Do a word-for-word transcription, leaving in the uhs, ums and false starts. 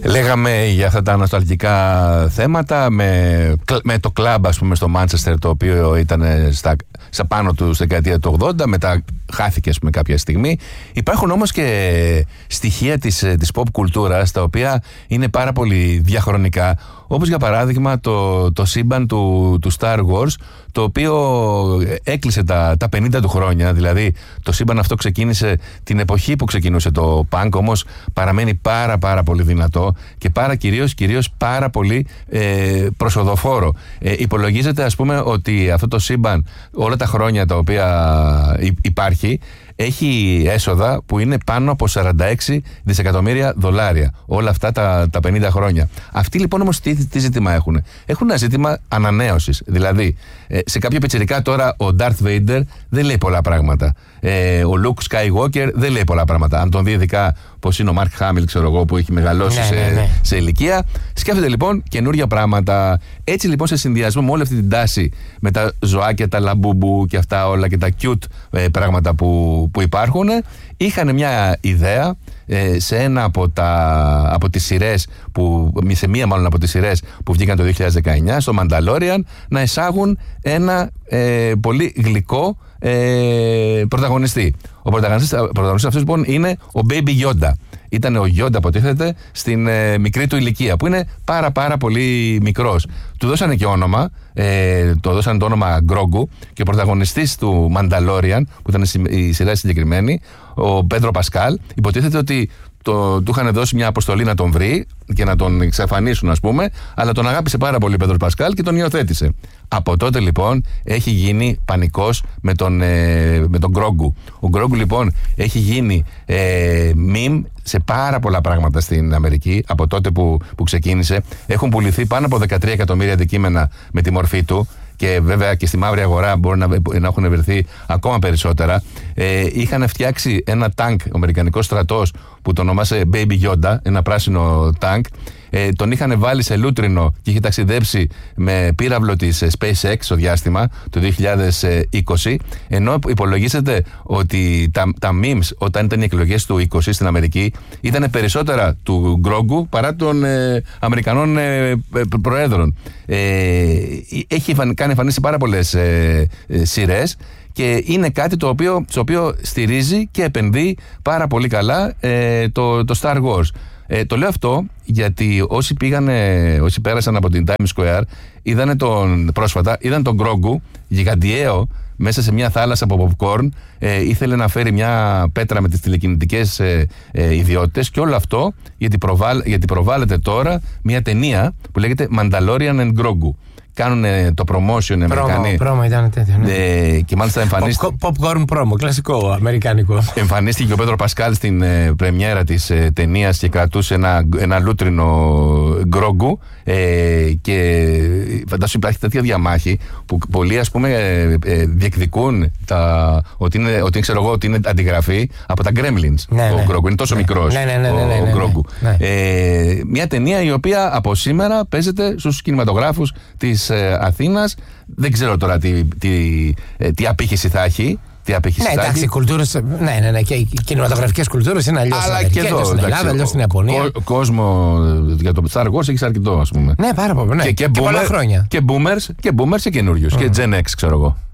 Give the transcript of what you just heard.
Λέγαμε για αυτά τα νοσταλγικά θέματα με, με το κλαμπ, ας πούμε, στο Μάντσεστερ, το οποίο ήταν στα, στα πάνω του στη δεκαετία του ογδόντα, μετά χάθηκε, ας πούμε, κάποια στιγμή. Υπάρχουν όμως και στοιχεία της, της pop κουλτούρας, τα οποία είναι πάρα πολύ διαχρονικά, όπως για παράδειγμα το, το σύμπαν του, του Star Wars, το οποίο έκλεισε τα, τα πενήντα του χρόνια. Δηλαδή το σύμπαν αυτό ξεκίνησε την εποχή που ξεκινούσε το punk, όμως παραμένει πάρα πάρα πολύ δυνατό και πάρα κυρίως, κυρίως πάρα πολύ ε, προσοδοφόρο. Ε, υπολογίζεται, ας πούμε, ότι αυτό το σύμπαν όλα τα χρόνια τα οποία υπάρχει έχει έσοδα που είναι πάνω από σαράντα έξι δισεκατομμύρια δολάρια. Όλα αυτά τα, τα πενήντα χρόνια. Αυτοί λοιπόν όμως τι, τι ζήτημα έχουν? Έχουν ένα ζήτημα ανανέωσης. Δηλαδή, ε, σε κάποια πιτσιρικά τώρα ο Darth Vader δεν λέει πολλά πράγματα. Ε, ο Luke Skywalker δεν λέει πολλά πράγματα. Αν τον δει ειδικά πως είναι ο Mark Hamill, ξέρω εγώ, που έχει μεγαλώσει, ναι, σε, ναι, ναι. σε ηλικία. Σκέφτεται λοιπόν καινούργια πράγματα. Έτσι λοιπόν, σε συνδυασμό με όλη αυτή την τάση με τα ζωάκια, τα λαμπούμπου και αυτά όλα και τα cute ε, πράγματα που, που υπάρχουν, είχαν μια ιδέα ε, σε ένα από, τα, από τις σειρές που, σε μία μάλλον από τις σειρές που βγήκαν το δύο χιλιάδες δεκαεννιά, στο Mandalorian, να εισάγουν ένα ε, πολύ γλυκό ε, πρωταγωνιστή. Ο πρωταγωνιστής, πρωταγωνιστής αυτός λοιπόν είναι ο Baby Yoda. Ήταν ο Yoda, αποτίθεται, στην ε, μικρή του ηλικία, που είναι πάρα πάρα πολύ μικρός. Του δώσανε και όνομα, ε, το δώσανε το όνομα Grogu, και ο πρωταγωνιστής του Mandalorian, που ήταν η σειρά συγκεκριμένη, ο Πέντρο Πασκάλ, υποτίθεται ότι το, του είχαν δώσει μια αποστολή να τον βρει και να τον εξαφανίσουν, ας πούμε, αλλά τον αγάπησε πάρα πολύ ο Πέντρος Πασκάλ και τον υιοθέτησε. Από τότε λοιπόν έχει γίνει πανικός με τον, ε, με τον Grogu. Ο Grogu λοιπόν έχει γίνει ε, meme σε πάρα πολλά πράγματα στην Αμερική από τότε που, που ξεκίνησε. Έχουν πουληθεί πάνω από δεκατρία εκατομμύρια αντικείμενα με τη μορφή του. Και βέβαια και στη μαύρη αγορά μπορεί να, να έχουν βρεθεί ακόμα περισσότερα. Ε, είχαν φτιάξει ένα τάγκ, ο Αμερικανικός στρατός, που το ονομάσε Baby Yoda, ένα πράσινο τάγκ. Ε, τον είχαν βάλει σε λούτρινο και είχε ταξιδέψει με πύραυλο της SpaceX στο διάστημα το δύο χιλιάδες είκοσι, ενώ υπολογίζεται ότι τα, τα memes όταν ήταν οι εκλογές του είκοσι στην Αμερική ήταν περισσότερα του Grogu παρά των ε, Αμερικανών ε, προέδρων. Ε, έχει κάνει εμφανίσει πάρα πολλές ε, ε, σειρές και είναι κάτι το οποίο, στο οποίο στηρίζει και επενδύει πάρα πολύ καλά ε, το, το Star Wars. Ε, το λέω αυτό γιατί όσοι πήγανε, όσοι πέρασαν από την Times Square, είδανε τον, πρόσφατα, είδαν τον Grogu γιγαντιαίο μέσα σε μια θάλασσα από popcorn. Ε, ήθελε να φέρει μια πέτρα με τις τηλεκινητικές ε, ε, ιδιότητες, και όλο αυτό γιατί, προβάλλ, γιατί προβάλλεται τώρα μια ταινία που λέγεται Mandalorian and Grogu. Κάνουν το promotion οι Αμερικανοί. Πρόμο ήταν τέτοιο, ναι. Ε, και μάλιστα εμφανίστηκε. Popcorn promo, κλασικό αμερικάνικο. Εμφανίστηκε ο Πέντρο Πασκάλ στην ε, πρεμιέρα της ε, ταινίας και κρατούσε ένα, ένα λούτρινο Grogu. Ε, και φαντάσου υπάρχει τέτοια διαμάχη που πολλοί, ας πούμε, ε, ε, διεκδικούν τα, ότι, είναι, ότι, ξέρω εγώ, ότι είναι αντιγραφή από τα Gremlins. Ναι, ο ναι. Grogu είναι τόσο ναι. μικρός. Ναι, ναι, ναι, ναι, ναι, ο, ναι, ναι, Grogu. ναι. Ε, μια ταινία η οποία από σήμερα παίζεται στους κινηματογράφους της ε, Αθήνας. Δεν ξέρω τώρα τι, τι, ε, τι απήχηση θα έχει. Ναι, εντάξει, οι κουλτούρες, ναι, ναι, ναι, και οι κινηματογραφικές κουλτούρες είναι αλλιώς στην Αμερική, αλλιώς στην Ελλάδα, αλλιώς στην Ιαπωνία. Ο κόσμο για το Star Wars έχει αρκετό, ας πούμε. Ναι, πάρα πολύ, ναι. Και, και, και boomer, πολλά χρόνια. Και boomers και, boomers και καινούριους. Mm. Και Gen X, ξέρω εγώ.